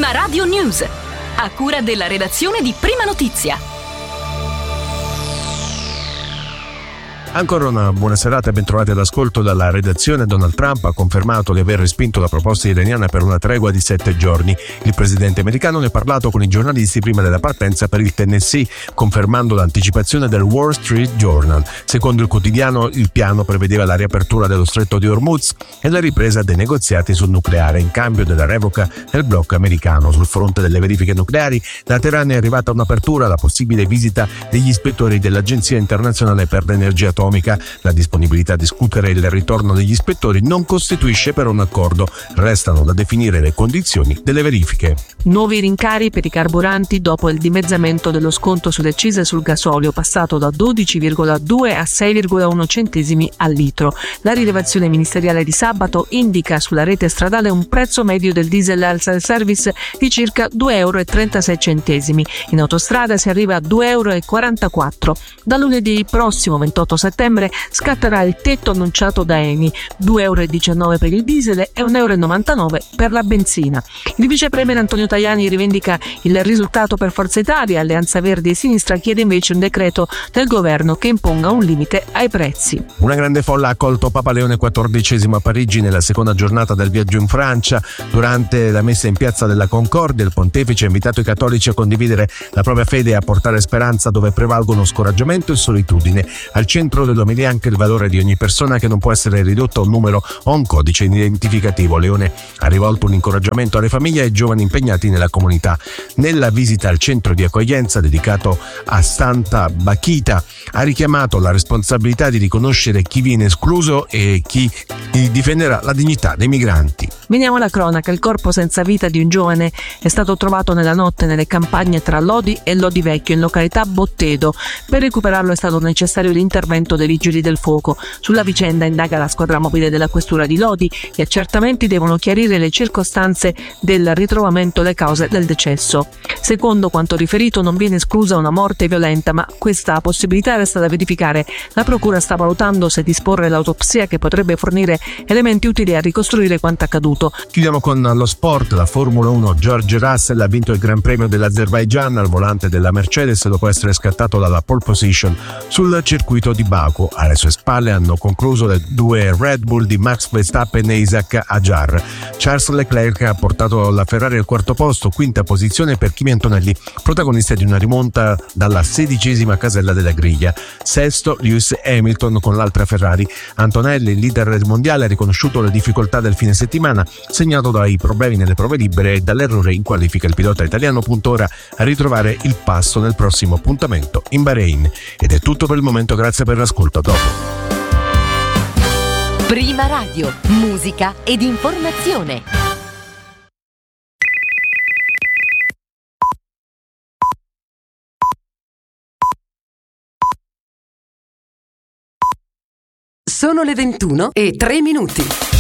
Prima Radio News, a cura della redazione di Prima Notizia. Ancora una buona serata e bentrovati all'ascolto dalla redazione. Donald Trump ha confermato di aver respinto la proposta iraniana per una tregua di 7 giorni. Il presidente americano ne ha parlato con i giornalisti prima della partenza per il Tennessee, confermando l'anticipazione del Wall Street Journal. Secondo il quotidiano, il piano prevedeva la riapertura dello stretto di Hormuz e la ripresa dei negoziati sul nucleare in cambio della revoca del blocco americano. Sul fronte delle verifiche nucleari, da Teheran è arrivata un'apertura alla possibile visita degli ispettori dell'Agenzia internazionale per l'energia atomica. La disponibilità a discutere il ritorno degli ispettori non costituisce però un accordo. Restano da definire le condizioni delle verifiche. Nuovi rincari per i carburanti dopo il dimezzamento dello sconto sulle accise sul gasolio, passato da 12,2 a 6,1 centesimi al litro. La rilevazione ministeriale di sabato indica sulla rete stradale un prezzo medio del diesel al self-service di circa 2,36 euro. In autostrada si arriva a 2,44 euro. Da lunedì prossimo, 28 settembre, scatterà il tetto annunciato da Eni, 2,19 euro per il diesel e 1,99 euro per la benzina. Il vice premier Antonio Tajani rivendica il risultato per Forza Italia. Alleanza Verdi e Sinistra chiede invece un decreto del governo che imponga un limite ai prezzi. Una grande folla ha accolto Papa Leone XIV a Parigi nella seconda giornata del viaggio in Francia. Durante la messa in piazza della Concordia, il pontefice ha invitato i cattolici a condividere la propria fede e a portare speranza dove prevalgono scoraggiamento e solitudine. Al centro dell'omelia anche il valore di ogni persona, che non può essere ridotto a un numero o a un codice identificativo. Leone ha rivolto un incoraggiamento alle famiglie e ai giovani impegnati nella comunità. Nella visita al centro di accoglienza dedicato a Santa Bachita ha richiamato la responsabilità di riconoscere chi viene escluso e chi difenderà la dignità dei migranti. Veniamo alla cronaca. Il corpo senza vita di un giovane è stato trovato nella notte nelle campagne tra Lodi e Lodi Vecchio, in località Bottedo. Per recuperarlo è stato necessario l'intervento dei vigili del fuoco. Sulla vicenda indaga la squadra mobile della questura di Lodi. Gli accertamenti devono chiarire le circostanze del ritrovamento e le cause del decesso. Secondo quanto riferito, non viene esclusa una morte violenta, ma questa possibilità resta da verificare. La procura sta valutando se disporre l'autopsia, che potrebbe fornire elementi utili a ricostruire quanto accaduto. Chiudiamo con lo sport. La Formula 1. George Russell ha vinto il Gran Premio dell'Azerbaigian al volante della Mercedes dopo essere scattato dalla pole position sul circuito di Baku. Alle sue spalle hanno concluso le due Red Bull di Max Verstappen e Isaac Hadjar. Charles Leclerc ha portato la Ferrari al quarto posto, quinta posizione per Kimi Antonelli, protagonista di una rimonta dalla 16ª casella della griglia. Sesto Lewis Hamilton con l'altra Ferrari. Antonelli, leader del mondiale, ha riconosciuto le difficoltà del fine settimana, segnato dai problemi nelle prove libere e dall'errore in qualifica. Il pilota italiano punta ora a ritrovare il passo nel prossimo appuntamento in Bahrain. Ed è tutto per il momento, grazie per l'ascolto, a dopo. Prima Radio, musica ed informazione. Sono le 21:03.